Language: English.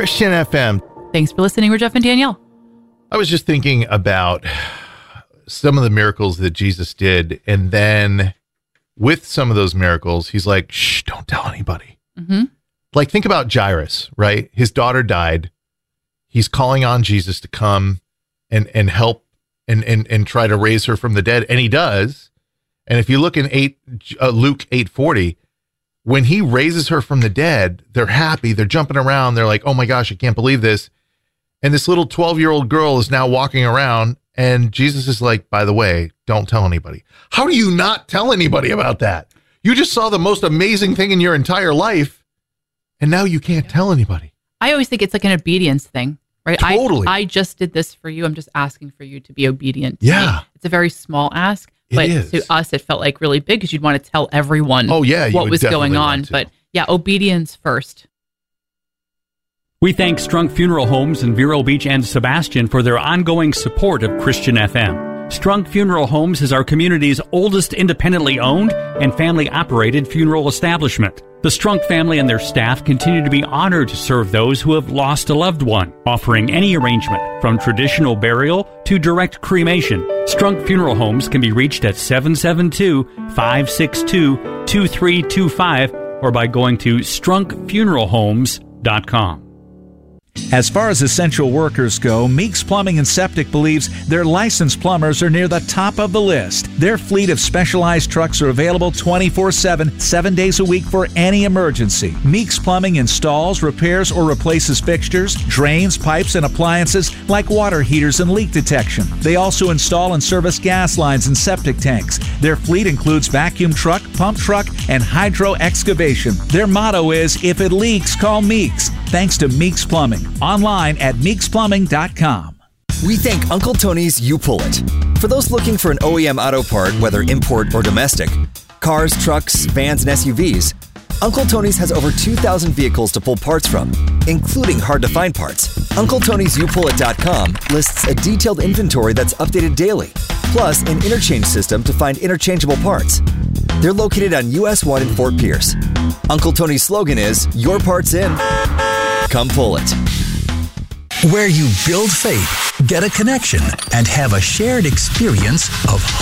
Christian FM. Thanks for listening. We're Jeff and Danielle. I was just thinking about some of the miracles that Jesus did. And then with some of those miracles, he's like, shh, don't tell anybody. Mm-hmm. Like, think about Jairus, right? His daughter died. He's calling on Jesus to come and help and try to raise her from the dead. And he does. And if you look in Luke 8:40, when he raises her from the dead, they're happy. They're jumping around. They're like, oh my gosh, I can't believe this. And this little 12-year-old girl is now walking around. And Jesus is like, by the way, don't tell anybody. How do you not tell anybody about that? You just saw the most amazing thing in your entire life. And now you can't tell anybody. I always think it's like an obedience thing, right? Totally. I just did this for you. I'm just asking for you to be obedient. Yeah. It's a very small ask. But to us, it felt like really big because you'd want to tell everyone what was going on. But yeah, obedience first. We thank Strunk Funeral Homes in Vero Beach and Sebastian for their ongoing support of Christian FM. Strunk Funeral Homes is our community's oldest independently owned and family-operated funeral establishment. The Strunk family and their staff continue to be honored to serve those who have lost a loved one, offering any arrangement from traditional burial to direct cremation. Strunk Funeral Homes can be reached at 772-562-2325 or by going to strunkfuneralhomes.com. As far as essential workers go, Meeks Plumbing and Septic believes their licensed plumbers are near the top of the list. Their fleet of specialized trucks are available 24/7, 7 days a week for any emergency. Meeks Plumbing installs, repairs, or replaces fixtures, drains, pipes, and appliances like water heaters and leak detection. They also install and service gas lines and septic tanks. Their fleet includes vacuum truck, pump truck, and hydro excavation. Their motto is, if it leaks, call Meeks. Thanks to Meeks Plumbing. Online at meeksplumbing.com. We thank Uncle Tony's You Pull It. For those looking for an OEM auto part, whether import or domestic, cars, trucks, vans, and SUVs, Uncle Tony's has over 2,000 vehicles to pull parts from, including hard-to-find parts. UncleTony'sYouPullIt.com lists a detailed inventory that's updated daily, plus an interchange system to find interchangeable parts. They're located on US 1 in Fort Pierce. Uncle Tony's slogan is, your part's in. Come pull it. Where you build faith, get a connection, and have a shared experience of